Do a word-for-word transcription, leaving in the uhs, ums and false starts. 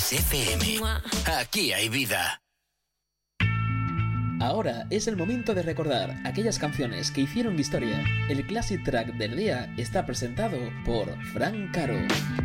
Kiss F M. Aquí hay vida. Ahora es el momento de recordar aquellas canciones que hicieron historia. El Classic Track del día está presentado por Fran Caro.